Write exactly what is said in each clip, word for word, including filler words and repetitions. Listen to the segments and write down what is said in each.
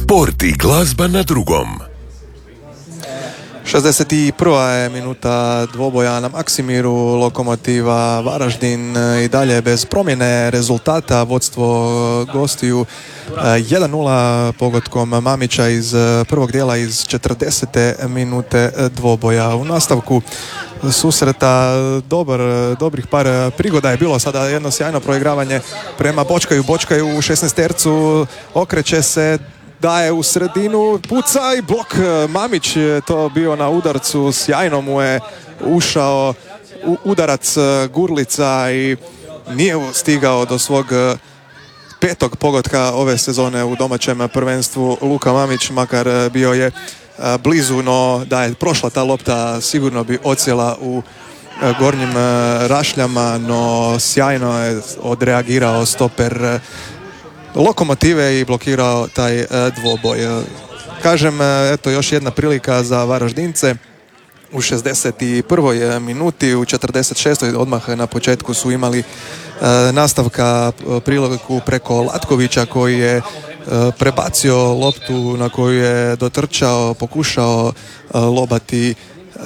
Sport i glazba na drugom. šezdeset prva je minuta dvoboja na Maksimiru. Lokomotiva Varaždin i dalje bez promjene rezultata. Vodstvo gostiju jedan nula pogodkom Mamića iz prvog dijela iz četrdesete minute dvoboja. U nastavku susreta dobar, dobrih par prigoda je bilo. Sada jedno sjajno proigravanje prema Bočkaju. Bočkaju u šesnaestercu, okreće se, daje u sredinu, puca i blok. Mamić je to bio na udarcu, sjajno mu je ušao u udarac Gurlica i nije stigao do svog petog pogotka ove sezone u domaćem prvenstvu Luka Mamić, makar bio je blizu, no da je prošla ta lopta sigurno bi odsjela u gornjim rašljama, no sjajno je odreagirao stoper Lokomotive i blokirao taj dvoboj. Kažem, eto još jedna prilika za Varaždince u šezdeset prvoj minuti. U četrdeset šestoj odmah na početku su imali nastavka priliku preko Latkovića koji je prebacio loptu na koju je dotrčao, pokušao lobati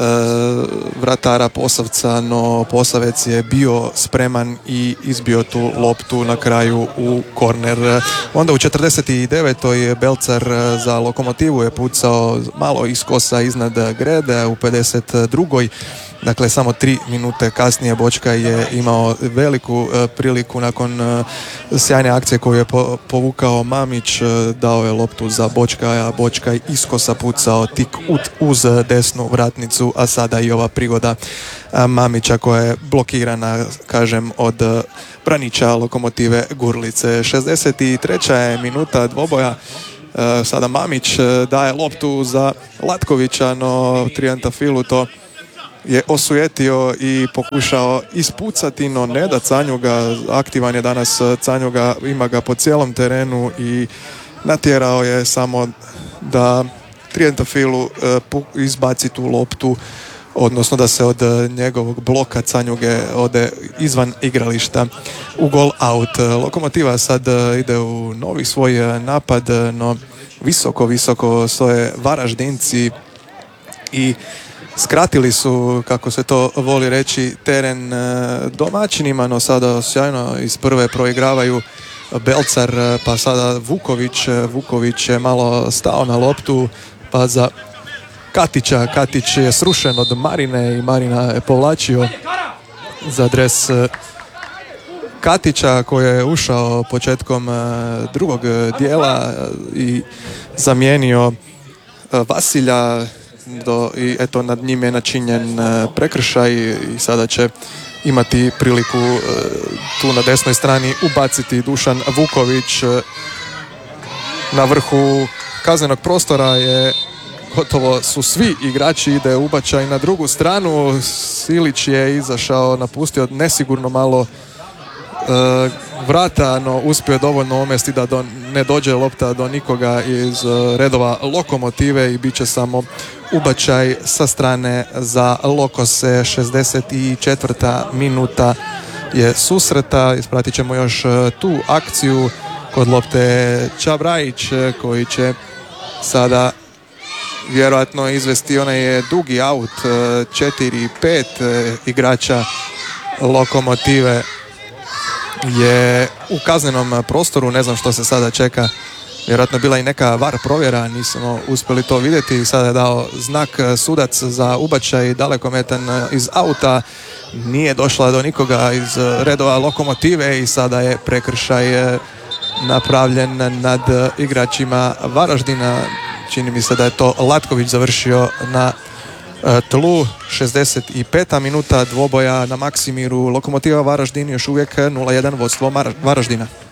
vratara Posavca, no Posavec je bio spreman i izbio tu loptu na kraju u korner. Onda u četrdeset devetoj Belcar za Lokomotivu je pucao malo iskosa iznad grede. U pedeset drugoj dakle samo tri minute kasnije Bočka je imao veliku priliku nakon sjajne akcije koju je povukao Mamić, dao je loptu za Bočka, a Bočka je iskosa pucao tik uz desnu vratnicu, a sada i ova prigoda Mamića koja je blokirana, kažem, od braniča Lokomotive Gurlice. šezdeset treća je minuta dvoboja. Sada Mamić daje loptu za Latkovića, no Triantafilu to je osujetio i pokušao ispucati, no ne da Canjuga. Aktivan je danas Canjuga, ima ga po cijelom terenu i natjerao je samo da Triantafilu izbaci tu loptu, odnosno da se od njegovog bloka Canjuge ode izvan igrališta u gol out. Lokomotiva sad ide u novi svoj napad, no visoko, visoko stoje Varaždinci i skratili su, kako se to voli reći, teren domaćinima, no sada sjajno iz prve proigravaju Belcar, pa sada Vuković. Vuković je malo stao na loptu, pa za Katića. Katić je srušen od Marine i Marina je povlačio za dres Katića koji je ušao početkom drugog dijela i zamijenio Vasilja. Do, i eto nad njim je načinjen prekršaj i sada će imati priliku tu na desnoj strani ubaciti Dušan Vuković. Na vrhu kaznenog prostora je gotovo su svi igrači, ide ubačaj na drugu stranu. Silić je izašao, napustio nesigurno malo e, vrata, no uspio je dovoljno omesti da do, ne dođe lopta do nikoga iz redova Lokomotive i bit će samo ubačaj sa strane za Lokose. šezdeset četvrta minuta je susreta. Ispratit ćemo još tu akciju kod lopte Čabrajić koji će sada vjerojatno izvesti onaj dugi aut. četiri pet igrača Lokomotive je u kaznenom prostoru, ne znam što se sada čeka. Vjerojatno bila i neka var provjera, nismo uspjeli to vidjeti. Sada je dao znak sudac za ubačaj dalekometan iz auta. Nije došla do nikoga iz redova Lokomotive i sada je prekršaj napravljen nad igračima Varaždina. Čini mi se da je to Latković završio na tlu. šezdeset peta minuta dvoboja na Maksimiru. Lokomotiva Varaždin još uvijek nula jedan vodstvo Varaždina.